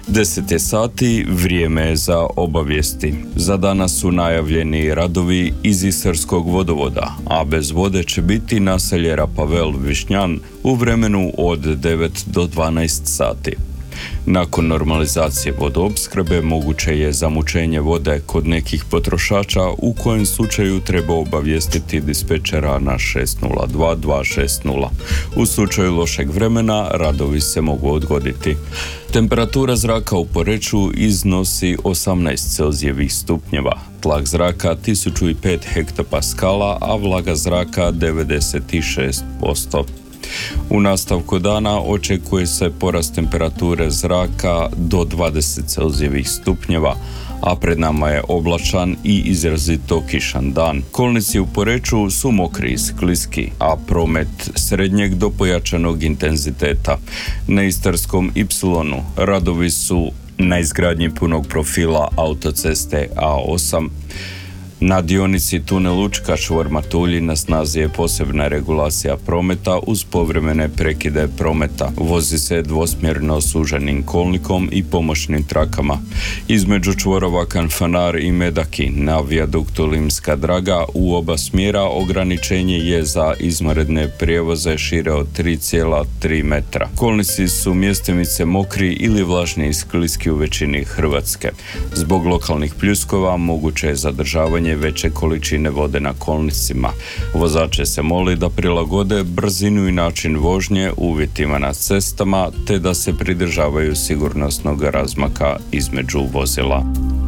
10 je sati, vrijeme je za obavijesti. Za danas su najavljeni radovi iz Istarskog vodovoda, a bez vode će biti naselje Rapavel Višnjan u vremenu od 9 do 12 sati. Nakon normalizacije vodoopskrbe moguće je zamućenje vode kod nekih potrošača, u kojem slučaju treba obavijestiti dispečera na 602 260. U slučaju lošeg vremena radovi se mogu odgoditi. Temperatura zraka u Poreču iznosi 18 Celzijevih stupnjeva, tlak zraka 1005 hektopaskala, a vlaga zraka 96%. U nastavku dana očekuje se porast temperature zraka do 20 Celzijevih stupnjeva, a pred nama je oblačan i izrazito kišan dan. Kolnici u Poreču su mokri i skliski, a promet srednjeg do pojačanog intenziteta. Na Istarskom Y radovi su na izgradnji punog profila autoceste A8. Na dionici tunel Učka čvor Matulji na snazi je posebna regulacija prometa uz povremene prekide prometa. Vozi se dvosmjerno suženim kolnikom i pomoćnim trakama. Između čvorova Kanfanar i Medaki na vijaduktu Limska Draga u oba smjera ograničenje je za izvanredne prijevoze šire od 3,3 metra. Kolnici su mjestimice mokri ili vlažni i skliski u većini Hrvatske. Zbog lokalnih pljuskova moguće je zadržavanje veće količine vode na kolnicima. Vozače se moli da prilagode brzinu i način vožnje uvjetima na cestama te da se pridržavaju sigurnosnog razmaka između vozila.